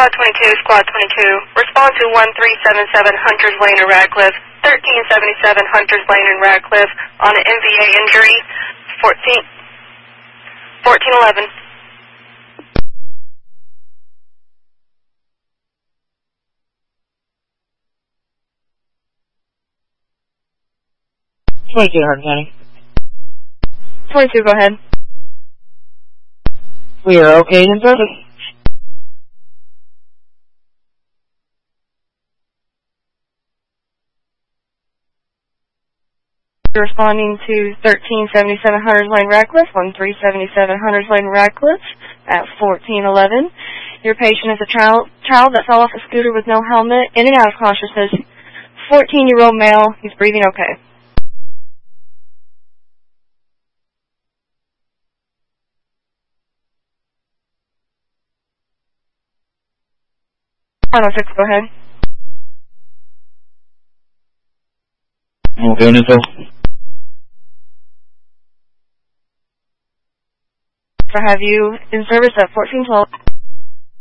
Squad 22, Squad 22. Respond to 1377 Hunters Lane in Radcliffe, 1377 Hunters Lane in Radcliffe on an MVA injury, 1411. Hardin County. 22, go ahead. We are okay in service. Responding to 1377 Hunters Lane, Radcliffe, 1377 Hunters Lane, Radcliffe at 1411. Your patient is a child that fell off a scooter with no helmet, in and out of consciousness. 14-year-old male. He's breathing okay. Final 6, go ahead. Okay, info. For have you in service at 1412.